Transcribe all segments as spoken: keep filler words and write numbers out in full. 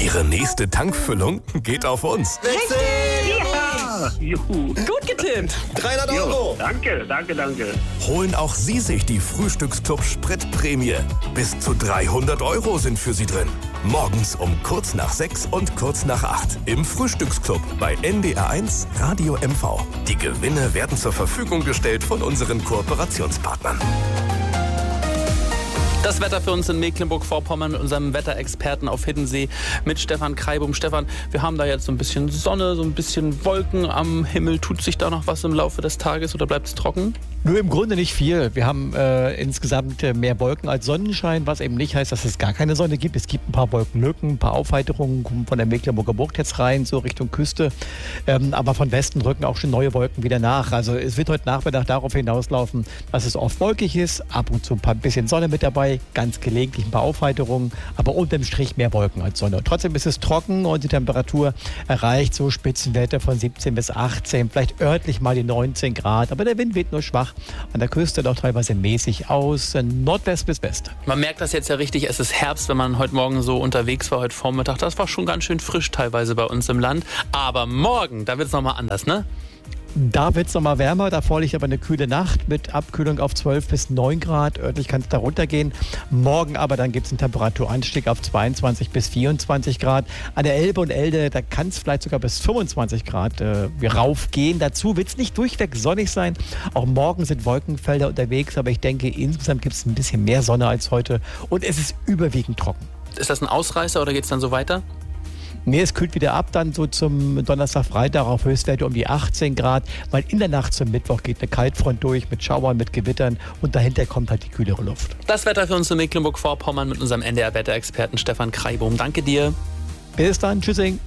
Ihre nächste Tankfüllung geht auf uns. Richtig! Ja! Juhu. Gut getippt. dreihundert Euro. Jo, danke, danke, danke. Holen auch Sie sich die Frühstücksclub Spritprämie. Bis zu dreihundert Euro sind für Sie drin. Morgens um kurz nach sechs und kurz nach acht im Frühstücksclub bei N D R eins Radio M V. Die Gewinne werden zur Verfügung gestellt von unseren Kooperationspartnern. Das Wetter für uns in Mecklenburg-Vorpommern mit unserem Wetterexperten auf Hiddensee mit Stefan Kreibum. Stefan, wir haben da jetzt so ein bisschen Sonne, so ein bisschen Wolken am Himmel. Tut sich da noch was im Laufe des Tages oder bleibt es trocken? Nur im Grunde nicht viel. Wir haben äh, insgesamt äh, mehr Wolken als Sonnenschein, was eben nicht heißt, dass es gar keine Sonne gibt. Es gibt ein paar Wolkenlücken, ein paar Aufheiterungen kommen von der Mecklenburger Burg jetzt rein, so Richtung Küste. Ähm, aber von Westen rücken auch schon neue Wolken wieder nach. Also es wird heute Nachmittag darauf hinauslaufen, dass es oft wolkig ist, ab und zu ein paar bisschen Sonne mit dabei, ganz gelegentlich ein paar Aufheiterungen, aber unterm Strich mehr Wolken als Sonne. Trotzdem ist es trocken und die Temperatur erreicht so Spitzenwerte von siebzehn bis achtzehn, vielleicht örtlich mal die neunzehn Grad, aber der Wind weht nur schwach. An der Küste doch teilweise mäßig aus, Nordwest bis West. Man merkt das jetzt ja richtig, es ist Herbst, wenn man heute Morgen so unterwegs war, heute Vormittag. Das war schon ganz schön frisch teilweise bei uns im Land. Aber morgen, da wird es nochmal anders, ne? Da wird es nochmal wärmer, davor liegt aber eine kühle Nacht mit Abkühlung auf zwölf bis neun Grad. Örtlich kann es da runtergehen. Morgen aber dann gibt es einen Temperaturanstieg auf zweiundzwanzig bis vierundzwanzig Grad. An der Elbe und Elde, da kann es vielleicht sogar bis fünfundzwanzig Grad äh, raufgehen. Dazu wird es nicht durchweg sonnig sein. Auch morgen sind Wolkenfelder unterwegs, aber ich denke, insgesamt gibt es ein bisschen mehr Sonne als heute und es ist überwiegend trocken. Ist das ein Ausreißer oder geht es dann so weiter? Nee, es kühlt wieder ab, dann so zum Donnerstag, Freitag auf Höchstwerte um die achtzehn Grad, weil in der Nacht zum Mittwoch geht eine Kaltfront durch mit Schauern, mit Gewittern und dahinter kommt halt die kühlere Luft. Das Wetter für uns in Mecklenburg-Vorpommern mit unserem N D R-Wetterexperten Stefan Kreibum. Danke dir. Bis dann, tschüssing.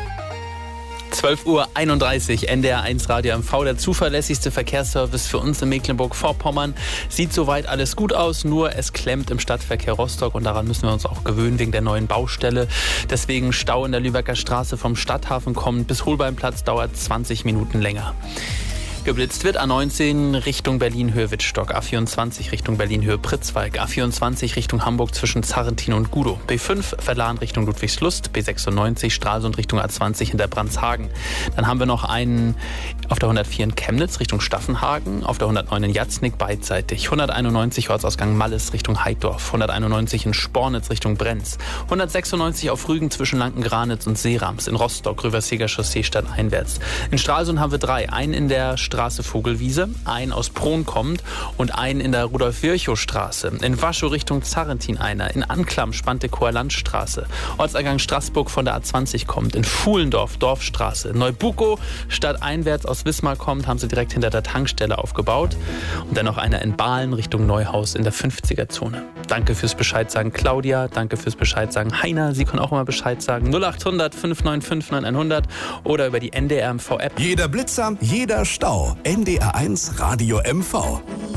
zwölf Uhr einunddreißig, N D R eins Radio M V, der zuverlässigste Verkehrsservice für uns in Mecklenburg-Vorpommern. Sieht soweit alles gut aus, nur es klemmt im Stadtverkehr Rostock und daran müssen wir uns auch gewöhnen wegen der neuen Baustelle. Deswegen Stau in der Lübecker Straße vom Stadthafen kommt bis Holbeinplatz dauert zwanzig Minuten länger. Geblitzt wird A neunzehn Richtung Berlin-Höhe Wittstock, A vierundzwanzig Richtung Berlin-Höhe Pritzwalk, A vierundzwanzig Richtung Hamburg zwischen Zarrentin und Gudow, B fünf Verlan Richtung Ludwigslust, B sechsundneunzig Stralsund Richtung A zwanzig hinter Brandshagen. Dann haben wir noch einen auf der hundertvier in Chemnitz Richtung Staffenhagen, auf der hundertneun in Jatznick beidseitig, hunderteinundneunzig Ortsausgang Malles Richtung Heidorf, hunderteinundneunzig in Spornitz Richtung Brenz, hundertsechsundneunzig auf Rügen zwischen Lanken-Granitz und Seerams, in Rostock Rüverseger Chaussee stadteinwärts. In Stralsund haben wir drei, einen in der Straße Vogelwiese, einen aus Prohn kommt und einen in der Rudolf-Virchow-Straße. In Waschow Richtung Zarrentin einer, in Anklam Spantekower Landstraße, Ortsangang Straßburg von der A zwanzig kommt, in Fuhlendorf Dorfstraße, Neubukow stadteinwärts aus Wismar kommt, haben sie direkt hinter der Tankstelle aufgebaut und dann noch einer in Bahlen Richtung Neuhaus in der fünfziger Zone. Danke fürs Bescheid sagen Claudia, danke fürs Bescheid sagen Heiner, Sie können auch immer Bescheid sagen null acht hundert fünf neun fünf neun hundert oder über die N D R M V App. Jeder Blitzer, jeder Stau. N D R eins Radio M V.